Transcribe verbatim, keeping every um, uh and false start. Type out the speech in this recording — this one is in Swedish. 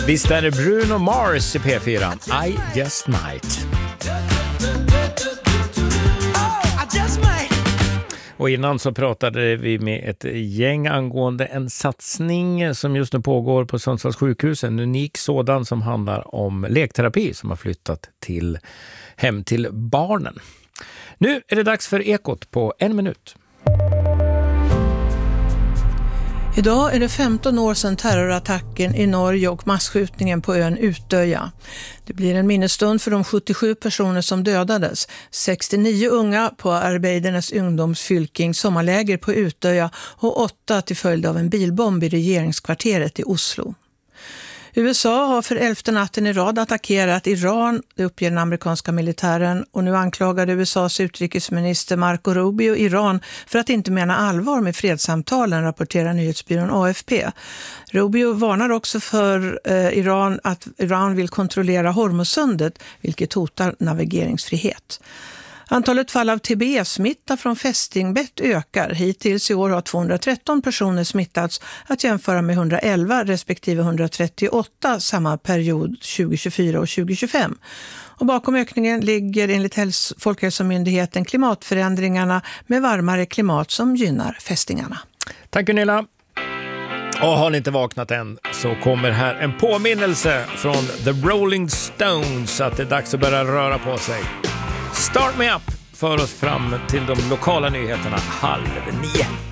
Visst är det Bruno Mars i P fyra. I just might. Och innan så pratade vi med ett gäng angående en satsning som just nu pågår på Sundsvalls sjukhus. En unik sådan som handlar om lekterapi som har flyttat till hem till barnen. Nu är det dags för Ekot på en minut. Idag är det femton år sedan terrorattacken i Norge och masskjutningen på ön Utöja. Det blir en minnesstund för de sjuttiosju personer som dödades. sextionio unga på Arbeidernes ungdomsfylking sommarläger på Utöja och åtta till följd av en bilbomb i regeringskvarteret i Oslo. U S A har för elfte natten i rad attackerat Iran, det uppger den amerikanska militären, och nu anklagade U S A:s utrikesminister Marco Rubio Iran för att inte mena allvar med fredssamtalen, rapporterar nyhetsbyrån A F P. Rubio varnar också för eh, Iran att Iran vill kontrollera Hormuzsundet, vilket hotar navigeringsfrihet. Antalet fall av T B S-smitta från fästingbett ökar. Hittills i år har tvåhundratretton personer smittats, att jämföra med hundraelva respektive hundratrettioåtta samma period tjugohundratjugofyra och tjugohundratjugofem. Och bakom ökningen ligger enligt Häls- Folkhälsomyndigheten klimatförändringarna med varmare klimat som gynnar fästingarna. Tack Gunilla. Och har ni inte vaknat än så kommer här en påminnelse från The Rolling Stones att det är dags att börja röra på sig. Start Me Up för oss fram till de lokala nyheterna halv nio.